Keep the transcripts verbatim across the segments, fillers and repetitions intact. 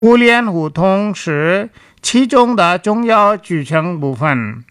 互联互通是其中的重要组成部分。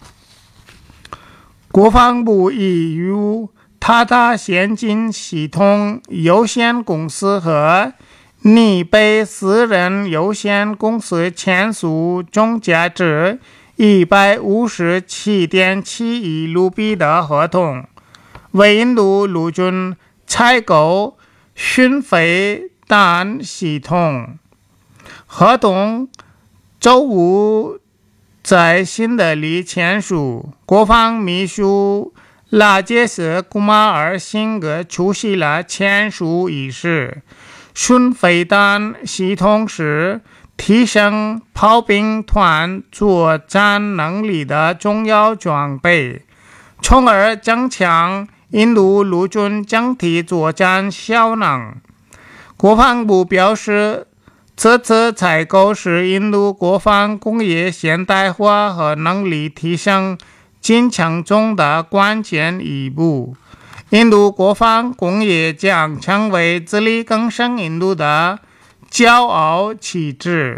国防部已与塔塔先进系统有限公司和尼贝私人有限公司签署总价值一百五十七点七亿卢比的合同，为印度陆军采购巡飞弹系统。合同周五在新德里签署，国防秘书拉杰斯·古马尔·辛格出席了签署仪式。巡飞弹系统是提升炮兵团作战能力的重要装备，从而增强印度陆军整体作战效能。国防部表示，这次采购是印度国防工业现代化和能力提升进程中的关键一步。印度国防工业将成为自力更生印度的骄傲旗帜。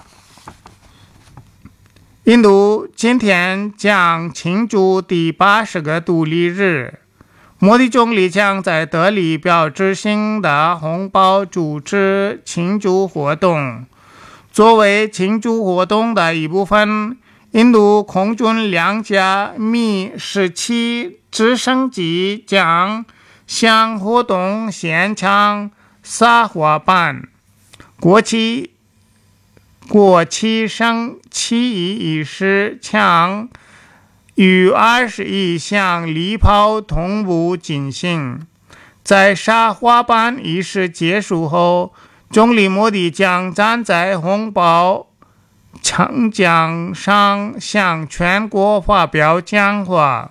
印度今天将庆祝第八十个独立日。莫迪总理将在德里标志性的红堡主持庆祝活动。作为庆祝活动的一部分，印度空军两架米十七直升机将向活动现场撒花瓣。国旗国旗升起仪式将与二十一响礼炮同步进行。在撒花瓣仪式结束后，总理莫迪将站在红堡城墙上向全国发表讲话。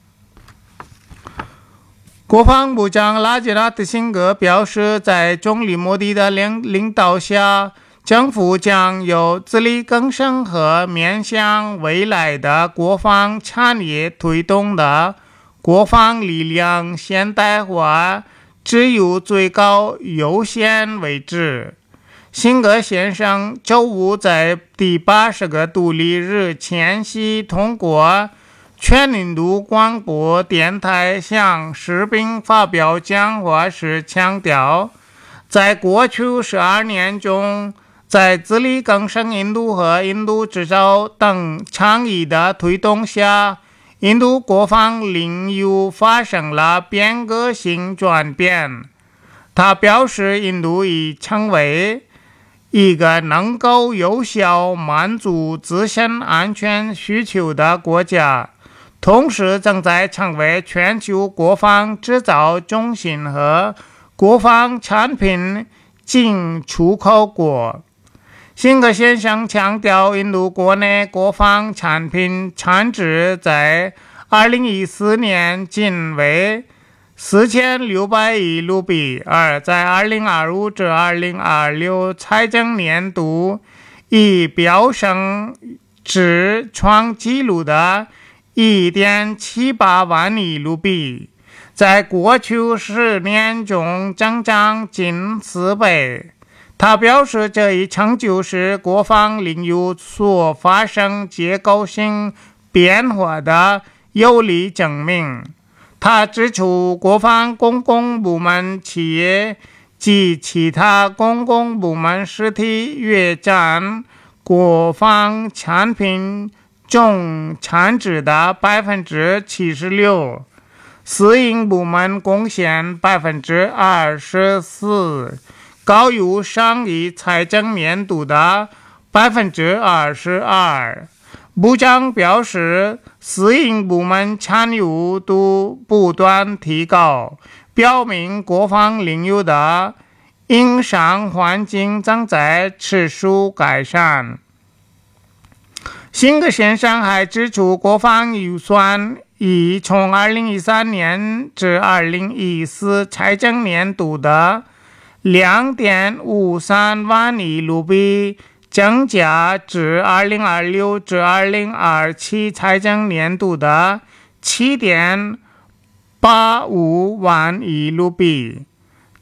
国防部长拉吉拉特·辛格表示，在总理莫迪的领领导下，政府将有自力更生和面向未来的国防产业推动的国防力量现代化置于最高优先位置。辛格先生周五在第八十个独立日前夕通过全印度广播电台向士兵发表讲话时强调，在过去十二年中，在自力更生印度和印度制造等倡议的推动下，印度国防领域发生了变革性转变。他表示，印度已成为一个能够有效满足自身安全需求的国家，同时正在成为全球国防制造中心和国防产品进出口国。辛格先生强调，印度国内国防产品产值在二零一四年仅为四千六百亿卢比，而在二零二五至二零二六财政年度已飙升至创纪录的 一点七八万亿卢比，在过去十年中增长近四倍。他表示，这一成就是国防领域所发生结构性变化的有力证明。他指出，国防公共部门企业及其他公共部门实体约占国防产品总产值的 百分之七十六， 私营部门贡献 百分之二十四，高于上一财政年度的 百分之二十二。部长表示，私营部门参与度不断提高，表明国防领域的营商环境正在持续改善。辛格先生还指出，国防预算已从二零一三年至二零一四财政年度的 二点五三万亿卢比增加至二零二六至二零二七财政年度的 七点八五万亿卢比。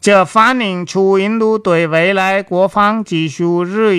这反映出印度对未来国防技术日益